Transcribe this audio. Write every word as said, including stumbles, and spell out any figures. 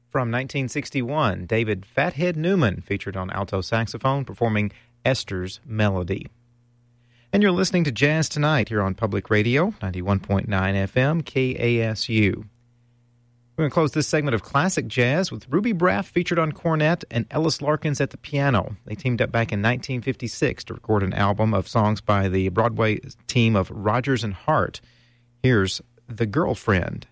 From nineteen sixty-one, David Fathead Newman featured on alto saxophone performing Esther's Melody. And you're listening to Jazz Tonight here on Public Radio, ninety-one point nine F M, K A S U. We're going to close this segment of classic jazz with Ruby Braff featured on cornet and Ellis Larkins at the piano. They teamed up back in nineteen fifty-six to record an album of songs by the Broadway team of Rodgers and Hart. Here's The Girlfriend.